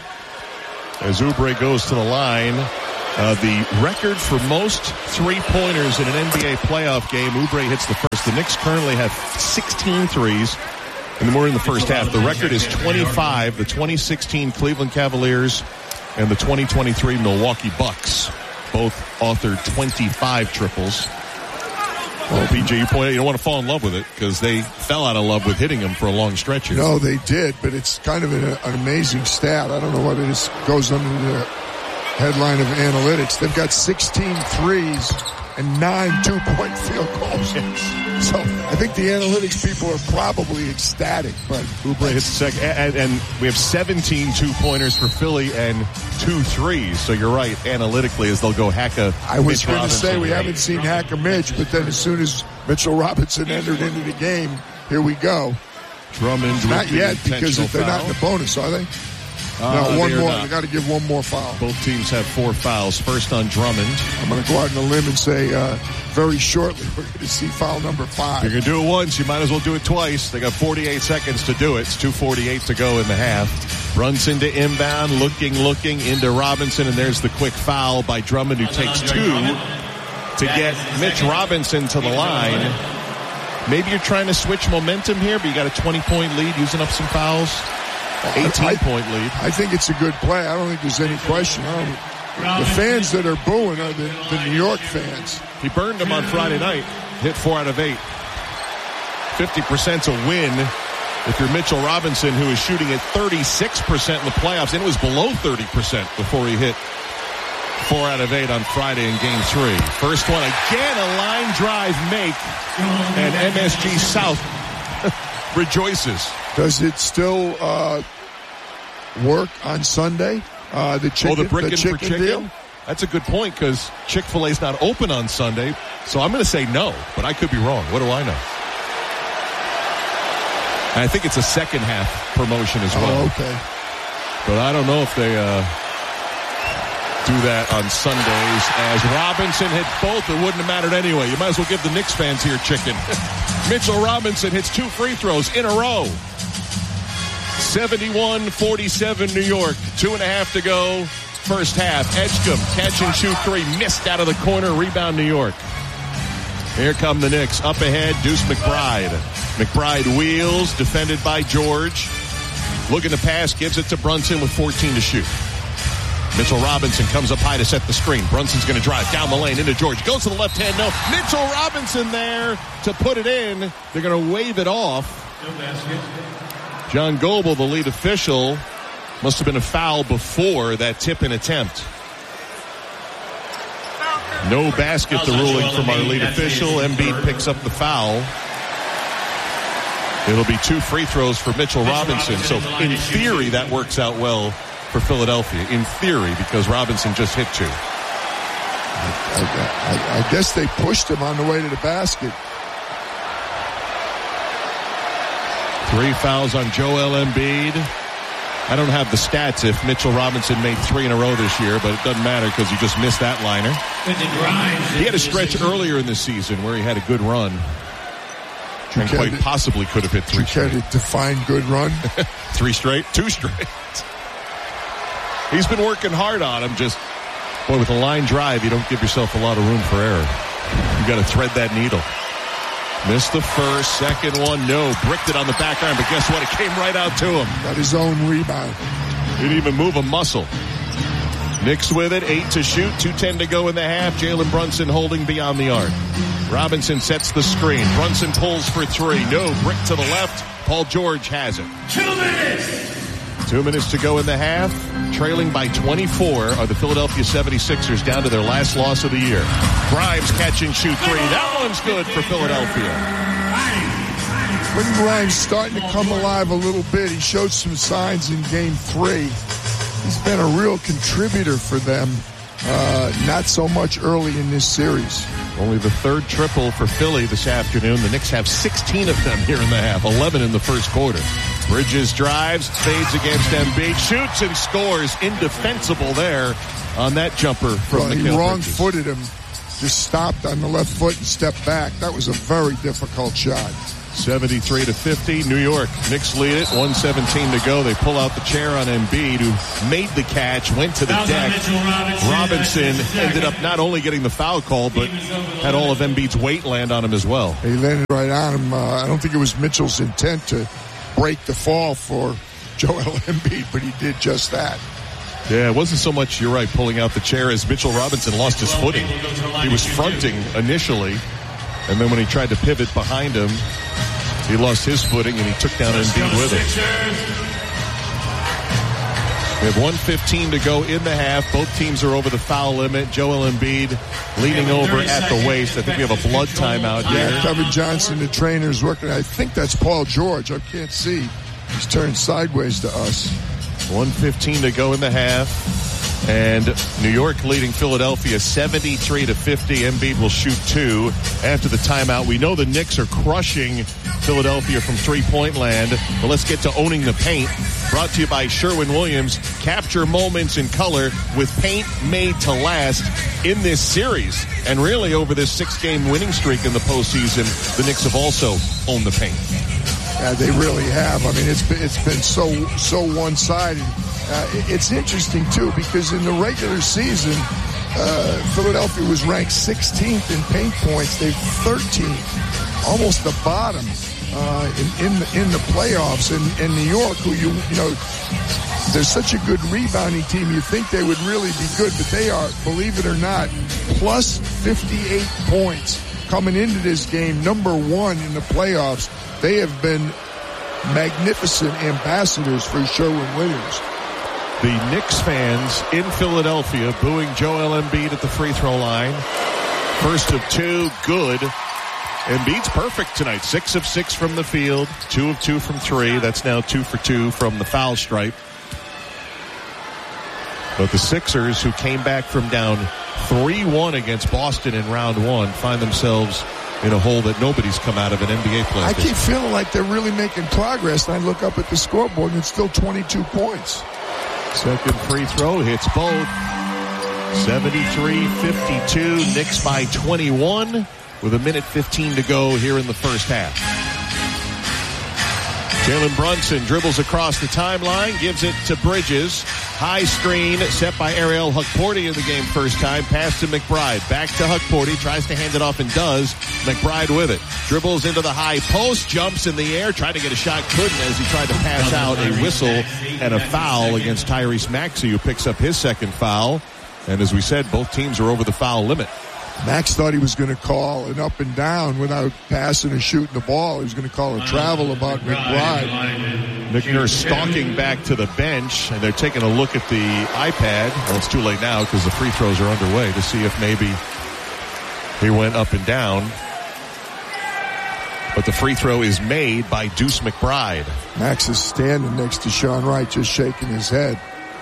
S1: As Oubre goes to the line, the record for most three-pointers in an NBA playoff game, Oubre hits the first. The Knicks currently have 16 threes, and we're in the first half. The record is 25. The 2016 Cleveland Cavaliers and the 2023 Milwaukee Bucks both authored 25 triples. Well, PJ, you pointed out you don't want to fall in love with it because they fell out of love with hitting them for a long stretch here.
S2: No, they did, but it's kind of an amazing stat. I don't know whether this goes under the headline of analytics. They've got 16 threes and 9 2-point field goals. So I think the analytics people are probably ecstatic. But
S1: Oubre hits the second, and we have 17 2-pointers for Philly and 2 threes. So you're right, analytically, as they'll go Hacka.
S2: I was going to say we haven't seen Hacka Mitch, but then as soon as Mitchell Robinson entered into the game, here we go.
S1: Drummond,
S2: not yet, because if they're not in the bonus, are they? No, one more. They got to give one more foul.
S1: Both teams have 4 fouls. First on Drummond.
S2: I'm going to go out on a limb and say very shortly we're going to see foul number 5.
S1: You're going to do it once. You might as well do it twice. They got 48 seconds to do it. It's 2:48 to go in the half. Brunson to inbound, looking into Robinson, and there's the quick foul by Drummond, who takes 2 to get Mitch Robinson to the line. Maybe you're trying to switch momentum here, but you got a 20-point lead using up some fouls. 18-point lead.
S2: I think it's a good play. I don't think there's any question. The fans that are booing are the New York fans.
S1: He burned them on Friday night. Hit 4 out of 8. 50%'s a win if you're Mitchell Robinson, who is shooting at 36% in the playoffs, and it was below 30% before he hit 4 out of 8 on Friday in Game 3. First one, again, a line drive make, and MSG South rejoices.
S2: Does it still work on Sunday? The chicken
S1: for chicken
S2: deal?
S1: That's a good point, because Chick-fil-A's not open on Sunday, so I'm going to say no, but I could be wrong. What do I know? And I think it's a second half promotion as well.
S2: Oh, okay.
S1: But I don't know if they do that on Sundays. As Robinson hit both, it wouldn't have mattered anyway. You might as well give the Knicks fans here chicken. Mitchell Robinson hits 2 free throws in a row. 71-47 New York. 2.5 to go. First half. Edgecombe, catch and shoot 3. Missed out of the corner. Rebound New York. Here come the Knicks. Up ahead, Deuce McBride. McBride wheels, defended by George. Looking to pass, gives it to Brunson with 14 to shoot. Mitchell Robinson comes up high to set the screen. Brunson's going to drive down the lane into George. Goes to the left hand. No. Mitchell Robinson there to put it in. They're going to wave it off. John Goebel, the lead official, must have been a foul before that tip-in attempt. No basket, the ruling from our lead official. Embiid picks up the foul. It'll be 2 free throws for Mitchell Robinson. So in theory, that works out well for Philadelphia. In theory, because Robinson just hit 2.
S2: I guess they pushed him on the way to the basket.
S1: 3 fouls on Joel Embiid. I don't have the stats if Mitchell Robinson made 3 in a row this year, but it doesn't matter because he just missed that liner. He had a stretch earlier in the season where he had a good run. And quite possibly could have hit 3 straight.
S2: You care to define good run?
S1: 3 straight? 2 straight. He's been working hard on him. Just, boy, with a line drive, you don't give yourself a lot of room for error. You got to thread that needle. Missed the first, second one, no. Bricked it on the back iron, but guess what? It came right out to him.
S2: Got his own rebound.
S1: Didn't even move a muscle. Knicks with it, 8 to shoot, 2:10 to go in the half. Jalen Brunson holding beyond the arc. Robinson sets the screen. Brunson pulls for 3. No, brick to the left. Paul George has it.
S19: 2 minutes.
S1: 2 minutes to go in the half. Trailing by 24 are the Philadelphia 76ers, down to their last loss of the year. Grimes catch and shoot 3. That one's good for Philadelphia.
S2: Quentin Grimes starting to come alive a little bit. He showed some signs in Game 3. He's been a real contributor for them. Not so much early in this series.
S1: Only the 3rd triple for Philly this afternoon. The Knicks have 16 of them here in the half, 11 in the first quarter. Bridges drives, fades against Embiid, shoots and scores. Indefensible there on that jumper from Mikal
S2: He
S1: Bridges.
S2: wrong-footed him, just stopped on the left foot and stepped back. That was a very difficult shot.
S1: 73-50, New York. Knicks lead it, 1:17 to go. They pull out the chair on Embiid, who made the catch, went to the deck. Robinson ended up not only getting the foul call, but had all of Embiid's weight land on him as well.
S2: He landed right on him. I don't think it was Mitchell's intent to break the fall for Joel Embiid, but he did just that.
S1: Yeah, it wasn't so much, you're right, pulling out the chair as Mitchell Robinson lost his footing. He was fronting initially, and then when he tried to pivot behind him, he lost his footing and he took down Embiid with it. We have 1:15 to go in the half. Both teams are over the foul limit. Joel Embiid leaning over at the waist. I think we have a blood timeout here.
S2: Yeah, Kevin Johnson, the trainer's working. I think that's Paul George. I can't see. He's turned sideways to us.
S1: 1:15 to go in the half. And New York leading Philadelphia 73-50. Embiid will shoot 2 after the timeout. We know the Knicks are crushing Philadelphia from three-point land. But let's get to owning the paint. Brought to you by Sherwin-Williams. Capture moments in color with paint made to last in this series. And really over this 6-game winning streak in the postseason, the Knicks have also owned the paint.
S2: Yeah, they really have. I mean, it's been so one-sided. It's interesting, too, because in the regular season, Philadelphia was ranked 16th in paint points. They're 13th, almost the bottom in the playoffs. And New York, who you know, they're such a good rebounding team. You think they would really be good, but they are, believe it or not, plus 58 points coming into this game, number 1 in the playoffs. They have been magnificent ambassadors for Sherwin-Williams.
S1: The Knicks fans in Philadelphia booing Joel Embiid at the free throw line. First of 2, good. Embiid's perfect tonight. 6 of 6 from the field, 2 of 2 from 3. That's now 2 for 2 from the foul stripe. But the Sixers, who came back from down 3-1 against Boston in round 1, find themselves in a hole that nobody's come out of an NBA playoff.
S2: I keep feeling like they're really making progress, and I look up at the scoreboard, and it's still 22 points.
S1: Second free throw hits both. 73-52. Knicks by 21 with 1:15 to go here in the first half. Jalen Brunson dribbles across the timeline, gives it to Bridges. High screen set by Ariel Hukporti in the game first time. Pass to McBride. Back to Hukporti. Tries to hand it off and does. McBride with it. Dribbles into the high post. Jumps in the air. Tried to get a shot. Couldn't as he tried to pass out a whistle and a foul against Tyrese Maxey, who picks up his second foul. And as we said, both teams are over the foul limit.
S2: Max thought he was going to call an up and down without passing or shooting the ball. He was going to call a travel about McBride.
S1: Nick Nurse stalking back to the bench, and they're taking a look at the iPad. Well, it's too late now because the free throws are underway to see if maybe he went up and down. But the free throw is made by Deuce McBride.
S2: Max is standing next to Sean Wright, just shaking his head.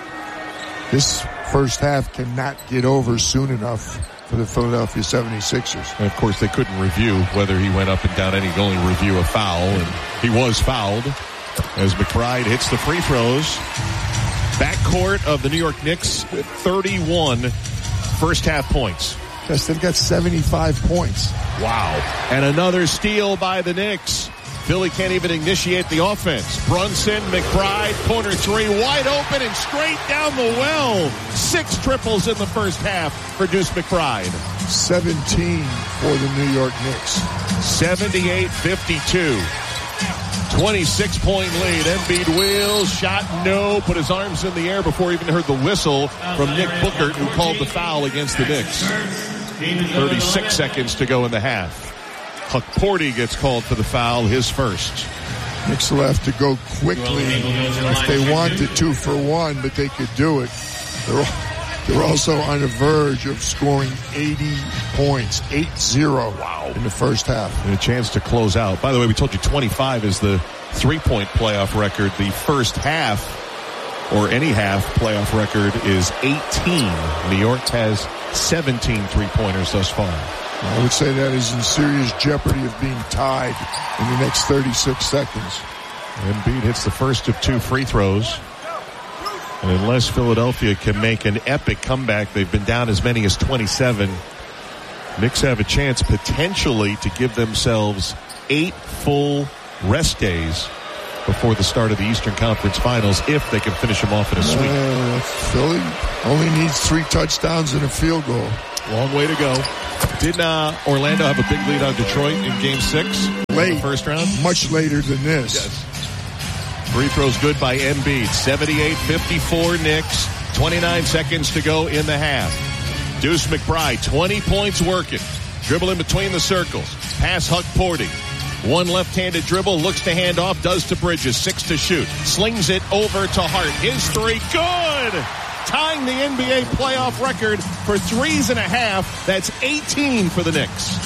S2: This first half cannot get over soon enough for the Philadelphia 76ers.
S1: And of course, they couldn't review whether he went up and down. Any only review a foul, and he was fouled as McBride hits the free throws. Backcourt of the New York Knicks, 31 first half points.
S2: Yes, they've got 75 points.
S1: Wow. And another steal by the Knicks. Philly can't even initiate the offense. Brunson, McBride, corner three, wide open and straight down the well. 6 triples in the first half for Deuce McBride.
S2: 17 for the New York Knicks.
S1: 78-52. 26-point lead. Embiid wheels, shot no, put his arms in the air before he even heard the whistle from Nick Bookert, who called the foul against the Knicks. 36 seconds to go in the half. Hukporti gets called for the foul, his first.
S2: Knicks will have to go quickly if they wanted 2 for 1, but they could do it. They're also on the verge of scoring 80 points, 8-0 in the first half.
S1: And a chance to close out. By the way, we told you 25 is the 3-point playoff record. The first half, or any half playoff record, is 18. New York has 17 3-pointers thus far.
S2: I would say that is in serious jeopardy of being tied in the next 36 seconds.
S1: Embiid hits the first of 2 free throws. And unless Philadelphia can make an epic comeback, they've been down as many as 27. Knicks have a chance potentially to give themselves 8 full rest days before the start of the Eastern Conference Finals if they can finish them off in a sweep.
S2: Philly only needs 3 touchdowns and a field goal.
S1: Long way to go. Did Orlando have a big lead on Detroit in Game 6?
S2: Late.
S1: In the first round?
S2: Much later than this.
S1: Yes. Free throws good by Embiid. 78-54 Knicks. 29 seconds to go in the half. Deuce McBride, 20 points working. Dribble in between the circles. Pass Huck Porty. One left-handed dribble, looks to hand off, does to Bridges. 6 to shoot. Slings it over to Hart. His 3, good! Tying the NBA playoff record for 3.5. That's 18 for the Knicks.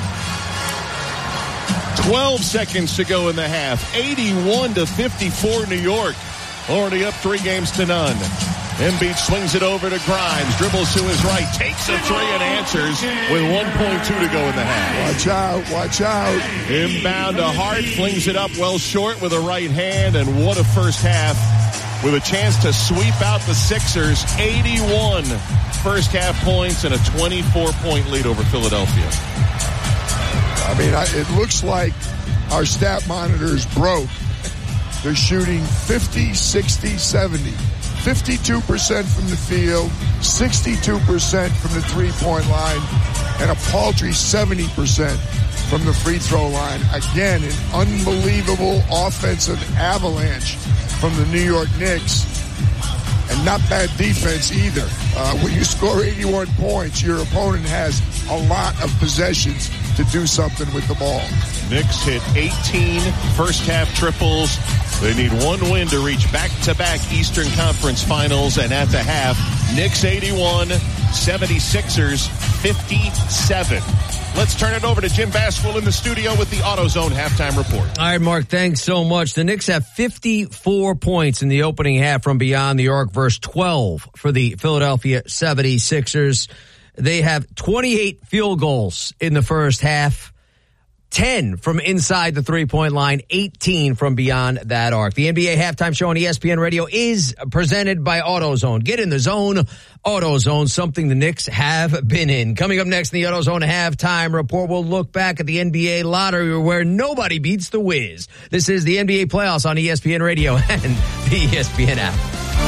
S1: 12 seconds to go in the half. 81-54 New York. Already up 3-0. Embiid swings it over to Grimes. Dribbles to his right. Takes a 3 and answers with 1.2 to go in the half.
S2: Watch out.
S1: Inbound to Hart. Flings it up well short with a right hand. And what a first half with a chance to sweep out the Sixers. 81 first half points and a 24-point lead over Philadelphia.
S2: I mean, it looks like our stat monitors broke. They're shooting 50, 60, 70. 52% from the field, 62% from the three-point line, and a paltry 70% from the free throw line. Again, an unbelievable offensive avalanche from the New York Knicks. And not bad defense either. When you score 81 points, your opponent has a lot of possessions to do something with the ball.
S1: Knicks hit 18 first-half triples. They need one win to reach back-to-back Eastern Conference Finals. And at the half, Knicks 81, 76ers 57. Let's turn it over to Jim Basquill in the studio with the AutoZone halftime report.
S6: All right, Mark, thanks so much. The Knicks have 54 points in the opening half from beyond the arc versus 12 for the Philadelphia 76ers. They have 28 field goals in the first half, 10 from inside the three-point line, 18 from beyond that arc. The NBA halftime show on ESPN Radio is presented by AutoZone. Get in the zone. AutoZone, something the Knicks have been in. Coming up next in the AutoZone halftime report, we'll look back at the NBA lottery where nobody beats the Wiz. This is the NBA playoffs on ESPN Radio and the ESPN app.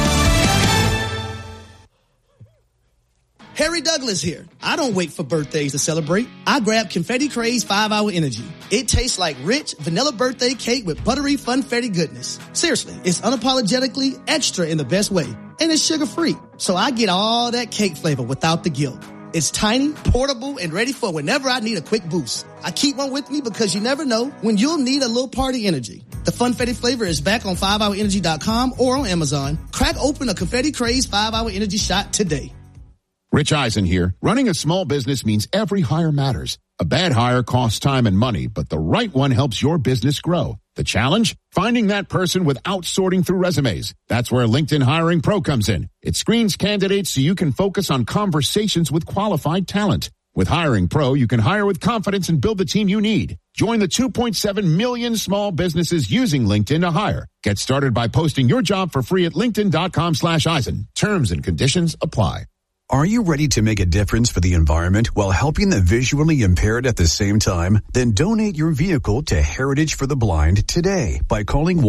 S20: Harry Douglas here. I don't wait for birthdays to celebrate. I grab Confetti Craze 5-Hour Energy. It tastes like rich vanilla birthday cake with buttery funfetti goodness. Seriously, it's unapologetically extra in the best way. And it's sugar-free. So I get all that cake flavor without the guilt. It's tiny, portable, and ready for whenever I need a quick boost. I keep one with me because you never know when you'll need a little party energy. The Funfetti flavor is back on 5hourenergy.com or on Amazon. Crack open a Confetti Craze 5-Hour Energy shot today.
S3: Rich Eisen here. Running a small business means every hire matters. A bad hire costs time and money, but the right one helps your business grow. The challenge? Finding that person without sorting through resumes. That's where LinkedIn Hiring Pro comes in. It screens candidates so you can focus on conversations with qualified talent. With Hiring Pro, you can hire with confidence and build the team you need. Join the 2.7 million small businesses using LinkedIn to hire. Get started by posting your job for free at linkedin.com/Eisen. Terms and conditions apply.
S21: Are you ready to make a difference for the environment while helping the visually impaired at the same time? Then donate your vehicle to Heritage for the Blind today by calling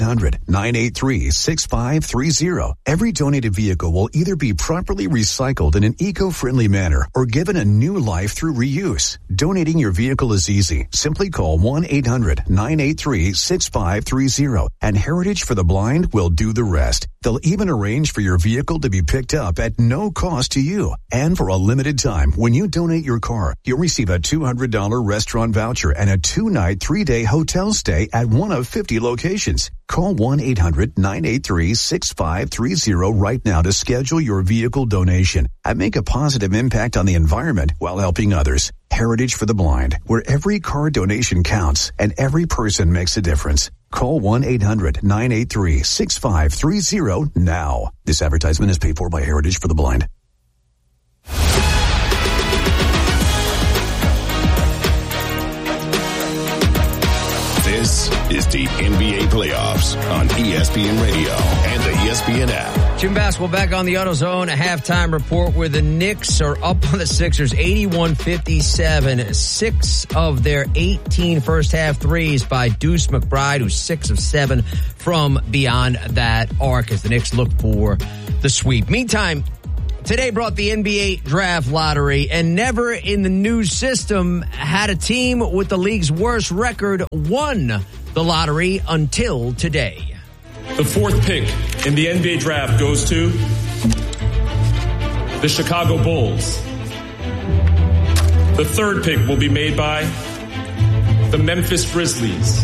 S21: 1-800-983-6530. Every donated vehicle will either be properly recycled in an eco-friendly manner or given a new life through reuse. Donating your vehicle is easy. Simply call 1-800-983-6530 and Heritage for the Blind will do the rest. They'll even arrange for your vehicle to be picked up at no cost to you. And for a limited time, when you donate your car, you'll receive a $200 restaurant voucher and a 2-night, 3-day hotel stay at one of 50 locations. Call 1-800-983-6530 right now to schedule your vehicle donation and make a positive impact on the environment while helping others. Heritage for the Blind, where every car donation counts and every person makes a difference. Call 1-800-983-6530 now. This advertisement is paid for by Heritage for the Blind.
S12: This This is the NBA playoffs on ESPN Radio and the ESPN app.
S6: Jim Basketball back on the AutoZone. A halftime report where the Knicks are up on the Sixers 81-57. 6 of their 18 first half threes by Deuce McBride, who's 6 of 7 from beyond that arc as the Knicks look for the sweep. Meantime, today brought the NBA draft lottery, and never in the new system had a team with the league's worst record won the lottery until today.
S4: The 4th pick in the NBA draft goes to the Chicago Bulls. The 3rd pick will be made by the Memphis Grizzlies.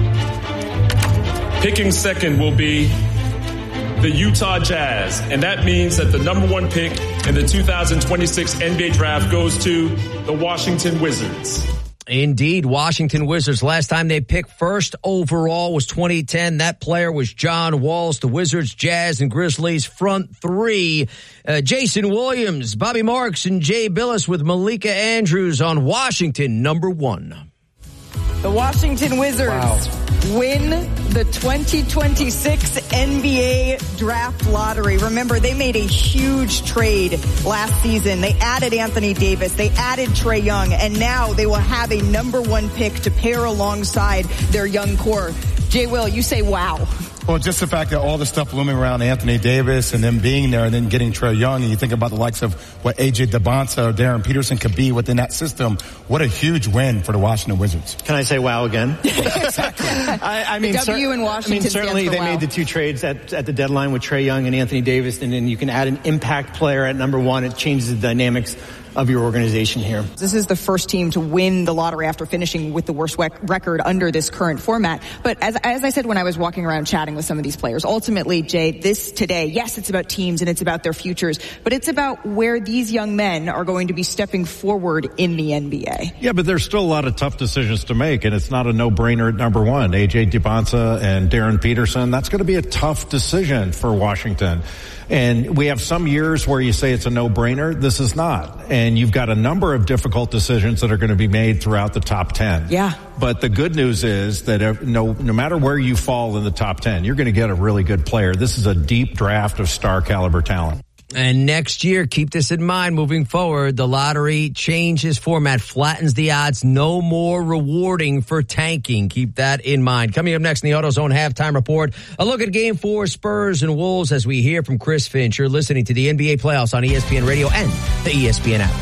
S4: Picking 2nd will be the Utah Jazz, and that means that the number 1 pick in the 2026 NBA draft goes to the Washington Wizards.
S6: Indeed, Washington Wizards. Last time they picked first overall was 2010. That player was John Walls. The Wizards, Jazz, and Grizzlies front three. Jason Williams, Bobby Marks, and Jay Billis with Malika Andrews on Washington, number 1.
S22: The Washington Wizards win the 2026 NBA draft lottery. Remember, they made a huge trade last season. They added Anthony Davis. They added Trae Young. And now they will have a number 1 pick to pair alongside their young core. Jay Will, you say wow.
S23: Well, just the fact that all the stuff looming around Anthony Davis and them being there and then getting Trae Young, and you think about the likes of what A.J. DeBonsa or Darren Peterson could be within that system, what a huge win for the Washington Wizards.
S24: Can I say wow again?
S22: Exactly.
S24: I mean,
S22: the W in Washington
S24: certainly they made the 2 trades at the deadline with Trae Young and Anthony Davis, and then you can add an impact player at number 1. It changes the dynamics of your organization here.
S22: This is the first team to win the lottery after finishing with the worst record under this current format. But as I said when I was walking around chatting with some of these players, ultimately, Jay, this today, yes, it's about teams and it's about their futures, but it's about where these young men are going to be stepping forward in the NBA.
S25: Yeah, but there's still a lot of tough decisions to make, and it's not a no-brainer at number 1. A.J. DeBonsa and Darren Peterson, that's going to be a tough decision for Washington. And we have some years where you say it's a no-brainer. This is not. And you've got a number of difficult decisions that are going to be made throughout the top 10.
S22: Yeah.
S25: But the good news is that no matter where you fall in the top 10, you're going to get a really good player. This is a deep draft of star caliber talent.
S6: And next year, keep this in mind moving forward, the lottery changes format, flattens the odds, no more rewarding for tanking. Keep that in mind. Coming up next in the AutoZone halftime report, a look at Game 4, Spurs and Wolves as we hear from Chris Finch. You're listening to the NBA playoffs on ESPN Radio and the ESPN app.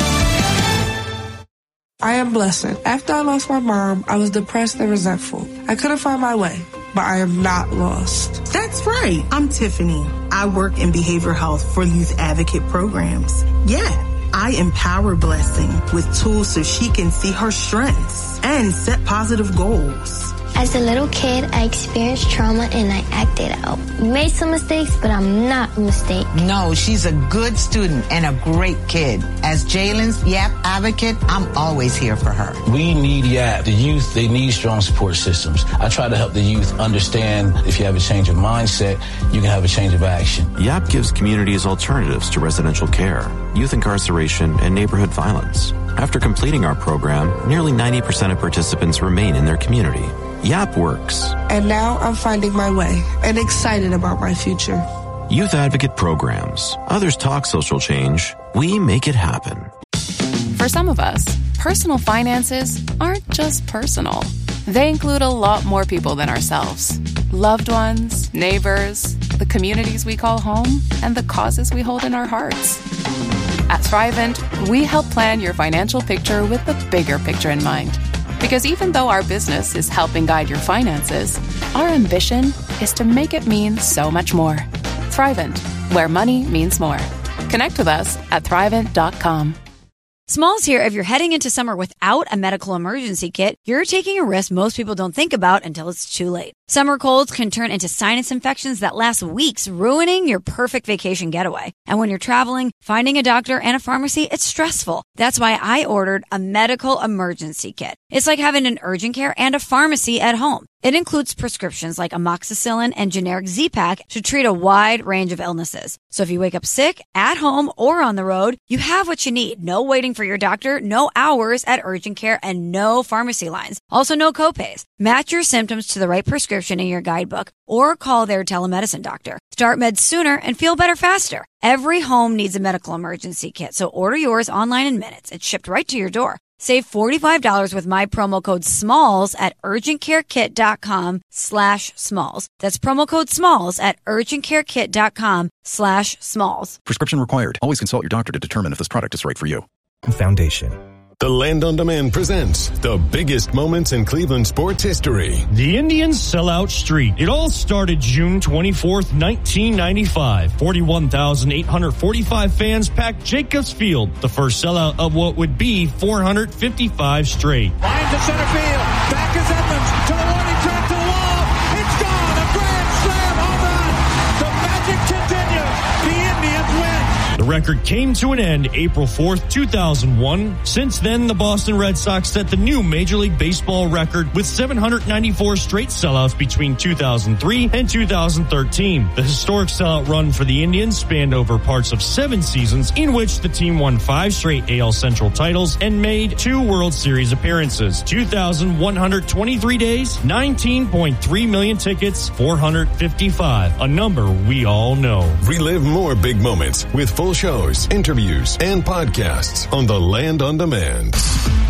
S26: I am blessed. After I lost my mom, I was depressed and resentful. I couldn't find my way, but I am not lost.
S27: That's right. I'm Tiffany. I work in behavioral health for youth advocate programs. Yeah, I empower Blessing with tools so she can see her strengths and set positive goals.
S28: As a little kid, I experienced trauma and I acted out. Made some mistakes, but I'm not a mistake.
S29: No, she's a good student and a great kid. As Jalen's YAP advocate, I'm always here for her.
S30: We need YAP. The youth, they need strong support systems. I try to help the youth understand if you have a change of mindset, you can have a change of action.
S31: YAP gives communities alternatives to residential care, youth incarceration, and neighborhood violence. After completing our program, nearly 90% of participants remain in their community. YAP works.
S26: And now I'm finding my way and excited about my future.
S31: Youth Advocate Programs. Others talk social change. We make it happen.
S7: For some of us, personal finances aren't just personal. They include a lot more people than ourselves. Loved ones, neighbors, the communities we call home, and the causes we hold in our hearts. At Thrivent, we help plan your financial picture with the bigger picture in mind. Because even though our business is helping guide your finances, our ambition is to make it mean so much more. Thrivent, where money means more. Connect with us at Thrivent.com.
S10: Smalls here. If you're heading into summer without a medical emergency kit, you're taking a risk most people don't think about until it's too late. Summer colds can turn into sinus infections that last weeks, ruining your perfect vacation getaway. And when you're traveling, finding a doctor and a pharmacy, it's stressful. That's why I ordered a medical emergency kit. It's like having an urgent care and a pharmacy at home. It includes prescriptions like amoxicillin and generic Z-Pak to treat a wide range of illnesses. So if you wake up sick, at home, or on the road, you have what you need. No waiting for your doctor, no hours at urgent care, and no pharmacy lines. Also, no copays. Match your symptoms to the right prescription in your guidebook or call their telemedicine doctor. Start meds sooner and feel better faster. Every home needs a medical emergency kit, so order yours online in minutes. It's shipped right to your door. Save $45 with my promo code SMALLS at urgentcarekit.com/smalls. That's promo code SMALLS at urgentcarekit.com/smalls.
S5: Prescription required. Always consult your doctor to determine if this product is right for you.
S8: Foundation.
S12: The Land on Demand presents the biggest moments in Cleveland sports history.
S9: The Indians sellout street. It all started June 24th, 1995. 41,845 fans packed Jacobs Field, the first sellout of what would be 455 straight.
S11: Line to center field. Back is Edmonds to the warning track to the wall. It's gone. A grand slam home run. The magic continues. The Indians win.
S9: The record came to an end April 4th, 2001. Since then, the Boston Red Sox set the new Major League Baseball record with 794 straight sellouts between 2003 and 2013. The historic sellout run for the Indians spanned over parts of 7 seasons in which the team won 5 straight AL Central titles and made 2 World Series appearances. 2,123 days, 19.3 million tickets, 455, a number we all know.
S12: Relive more big moments with full shows, interviews, and podcasts on the Land on Demand.